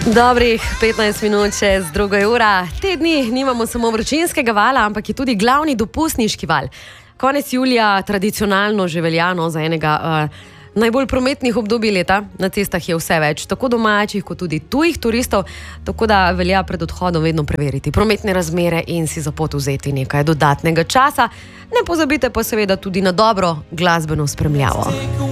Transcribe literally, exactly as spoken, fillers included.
Dobrih petnajst minut čez drugo ura. Te dni nimamo samo vročinskega vala, ampak je tudi glavni dopustniški val. Konec julija tradicionalno že veljano za enega uh, najbolj prometnih obdobij leta. Na cestah je vse več, tako domačih kot tudi tujih turistov, tako da velja pred odhodom vedno preveriti prometne razmere in si za pot vzeti nekaj dodatnega časa. Ne pozabite pa seveda tudi na dobro glasbeno spremljavo.